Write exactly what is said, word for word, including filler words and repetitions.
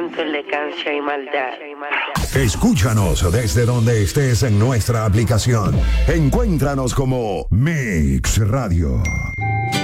sentimiento, elegancia y maldad. Escúchanos desde donde estés en nuestra aplicación. Encuéntranos como Mix Radio.